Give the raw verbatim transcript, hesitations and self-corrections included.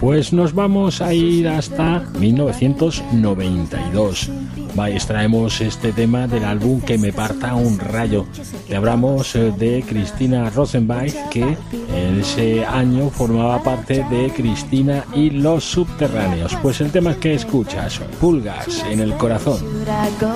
Pues nos vamos a ir hasta mil novecientos noventa y dos. Va, extraemos este tema del álbum Que me parta un rayo. Te hablamos de Cristina Rosenbach, que en ese año formaba parte de Cristina y los Subterráneos. Pues el tema que escuchas, Pulgas en el corazón.